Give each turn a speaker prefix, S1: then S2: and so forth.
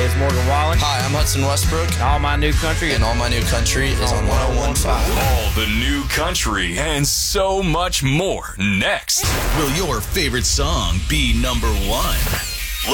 S1: is Morgan Wallen.
S2: Hi, I'm Hudson Westbrook.
S1: All My New Country.
S2: And All My New Country is on 101.5.
S3: All the new country and so much more next.
S4: Will your favorite song be number one?